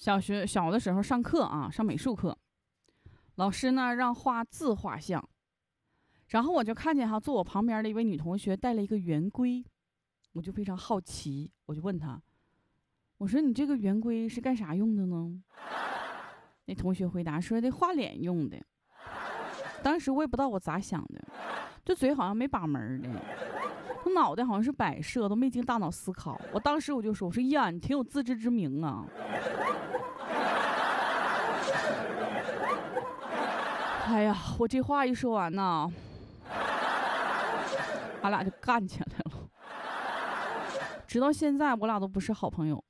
小的时候上课啊，上美术课，老师呢让画自画像，然后我就看见坐我旁边的一位女同学带了一个圆规，我就非常好奇，我就问她，我说你这个圆规是干啥用的呢？那同学回答说得画脸用的。当时我也不知道我咋想的，这嘴好像没把门的，我脑袋好像是摆设，都没经大脑思考。我当时我就说，我说呀，你挺有自知之明啊。哎呀，我这话一说完呢，俺俩就干起来了。直到现在，我俩都不是好朋友。